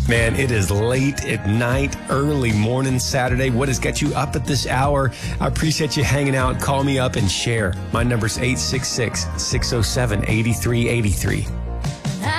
Man, it is late at night, early morning Saturday. What has got you up at this hour? I appreciate you hanging out. Call me up and share. My number's 866-607-8383.